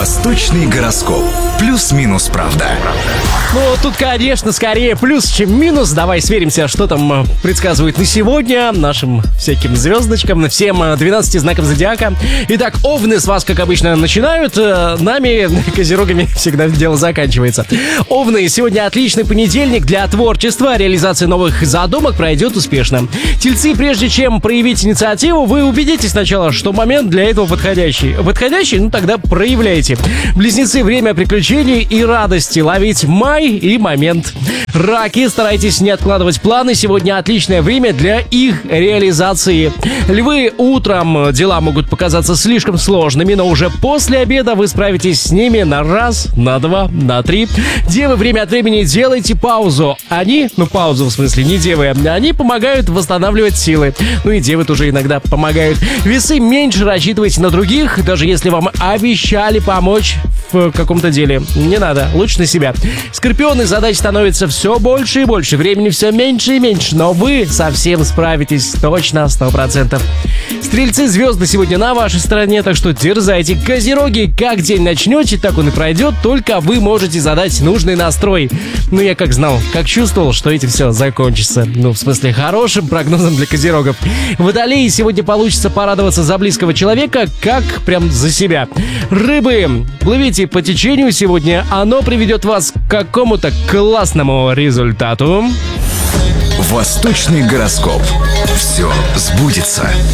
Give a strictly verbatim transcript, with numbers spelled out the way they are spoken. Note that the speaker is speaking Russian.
Восточный гороскоп. Плюс-минус правда. Ну, тут, конечно, скорее плюс, чем минус. Давай сверимся, что там предсказывает на сегодня нашим всяким звездочкам, всем двенадцати знакам зодиака. Итак, овны с вас, как обычно, начинают. Нами, козерогами, всегда дело заканчивается. Овны, сегодня отличный понедельник для творчества. Реализация новых задумок пройдет успешно. Тельцы, прежде чем проявить инициативу, вы убедитесь сначала, что момент для этого подходящий. Подходящий? Ну, тогда проявляйте. Близнецы, время приключений и радости. Ловить май и момент. Раки, старайтесь не откладывать планы. Сегодня отличное время для их реализации. Львы, утром дела могут показаться слишком сложными, но уже после обеда вы справитесь с ними на раз, на два, на три. Девы, время от времени делайте паузу. Они, ну паузу в смысле, не девы, они помогают восстанавливать силы. Ну и девы тоже иногда помогают. Весы, меньше рассчитывайте на других, даже если вам обещали помочь в каком-то деле. Не надо, лучше на себя. Скорпионы, задач становится все больше и больше, времени все меньше и меньше, но вы совсем справитесь точно, сто процентов. Стрельцы, звезды сегодня на вашей стороне, так что дерзайте. Козероги, как день начнете, так он и пройдет, только вы можете задать нужный настрой. Ну, я как знал, как чувствовал, что этим все закончится. Ну, в смысле, хорошим прогнозом для козерогов. Водолеи, сегодня получится порадоваться за близкого человека, как прям за себя. Рыбы, плывите по течению сегодня, оно приведет вас к какому-то классному результату. Восточный гороскоп. Все сбудется.